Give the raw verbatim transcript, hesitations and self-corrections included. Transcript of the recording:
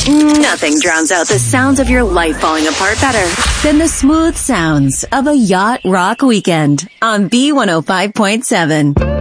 Nothing drowns out the sounds of your life falling apart better than the smooth sounds of a yacht rock weekend on B one oh five point seven.